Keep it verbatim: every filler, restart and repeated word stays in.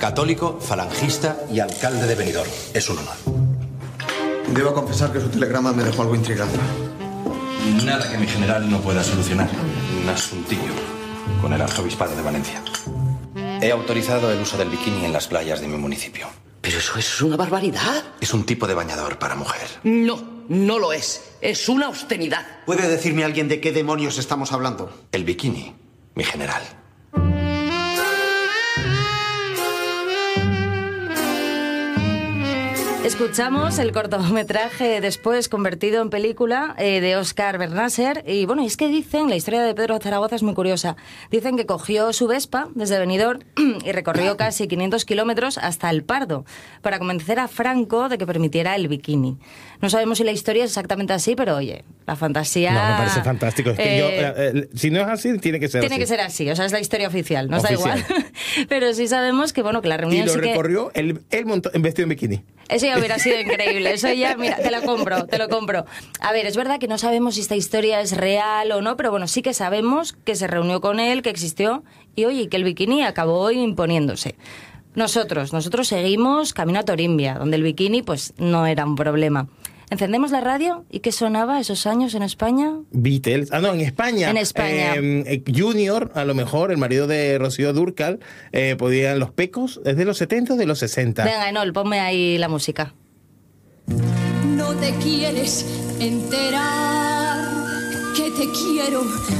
católico, falangista y alcalde de Benidorm. Es un honor. Debo confesar que su telegrama me dejó algo intrigado. Nada que mi general no pueda solucionar. Un asuntillo con el arzobispado de Valencia. He autorizado el uso del bikini en las playas de mi municipio. Pero eso es una barbaridad. Es un tipo de bañador para mujer. No, no lo es. Es una obscenidad. ¿Puede decirme alguien de qué demonios estamos hablando? El bikini, mi general. Escuchamos el cortometraje después convertido en película eh, de Óscar Bernasser. Y bueno, es que dicen, la historia de Pedro Zaragoza es muy curiosa. Dicen que cogió su Vespa desde Benidorm y recorrió casi quinientos kilómetros hasta El Pardo para convencer a Franco de que permitiera el bikini. No sabemos si la historia es exactamente así, pero oye, la fantasía... No, me parece fantástico. Es que eh, yo, eh, eh, si no es así, tiene que ser tiene así. que ser así, o sea, es la historia oficial, nos Oficial. da igual. Pero sí sabemos que, bueno, que la reunión Y lo sí que... recorrió él, él montó, en vestido en bikini. Eso ya hubiera sido increíble. Eso ya, mira, te lo compro, te lo compro. A ver, es verdad que no sabemos si esta historia es real o no, pero bueno, sí que sabemos que se reunió con él, que existió, y oye, que el bikini acabó imponiéndose. Nosotros, nosotros seguimos camino a Torimbia, donde el bikini pues no era un problema. Encendemos la radio y ¿qué sonaba esos años en España? Beatles. Ah, no, en España. En España. Eh, Junior, a lo mejor, el marido de Rocío Dúrcal, eh, podían Los Pecos, ¿es de los setenta o de los sesenta? Venga, Enol, ponme ahí la música. No te quieres enterar que te quiero